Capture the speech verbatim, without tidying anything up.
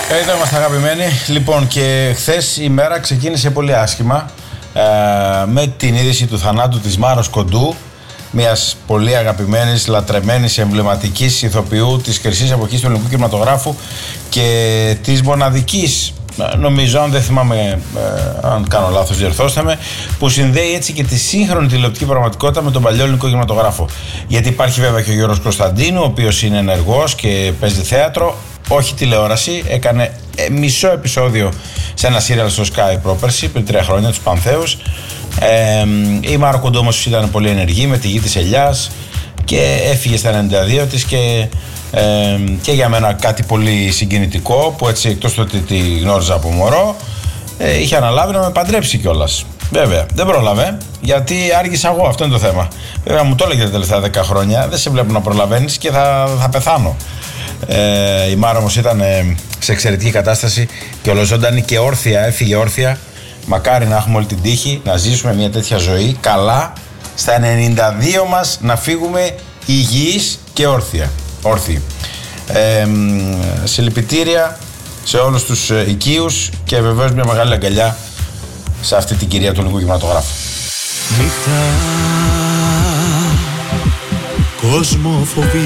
Εδώ είμαστε αγαπημένοι. Λοιπόν, και χθες η μέρα ξεκίνησε πολύ άσχημα ε, με την είδηση του θανάτου της Μάρος Κοντού, μιας πολύ αγαπημένης, λατρεμένης, εμβληματικής ηθοποιού της χρυσής εποχής του ελληνικού κινηματογράφου και της μοναδικής, νομίζω, αν δεν θυμάμαι, ε, αν κάνω λάθος διορθώστε με, που συνδέει έτσι και τη σύγχρονη τηλεοπτική πραγματικότητα με τον παλιό ελληνικό κινηματογράφο. Γιατί υπάρχει βέβαια και ο Γιώργος Κωνσταντίνου, ο οποίος είναι ενεργός και παίζει θέατρο, όχι τηλεόραση, έκανε μισό επεισόδιο σε ένα σύριαλ στο Sky πρόπερση πριν τρία χρόνια, τους Πανθέους. Ε, η Μάρο Κοντού όμως ήταν πολύ ενεργή με τη Γη της Ελιάς και έφυγε στα ενενήντα δύο της και, ε, και για μένα κάτι πολύ συγκινητικό, που έτσι, εκτός του ότι τη γνώριζα από μωρό, ε, είχε αναλάβει να με παντρέψει κιόλας. Βέβαια, δεν πρόλαβε, γιατί άργησα εγώ, αυτό είναι το θέμα. Βέβαια, μου το έλεγε τα τελευταία δέκα χρόνια, δεν σε βλέπω να προλαβαίνεις και θα, θα πεθάνω. Ε, η Μάρα όμως ήταν ε, σε εξαιρετική κατάσταση και ολοζώντανη και όρθια, έφυγε όρθια. Μακάρι να έχουμε όλη την τύχη να ζήσουμε μια τέτοια ζωή καλά, στα ενενήντα δύο μας να φύγουμε υγιείς και όρθια, όρθιοι. Ε, συλληπιτήρια σε όλους τους οικείους και βεβαίως μια μεγάλη αγκαλιά σε αυτή την κυρία του ελληνικού κινηματογράφου. Νύχτα, κόσμοφοβία.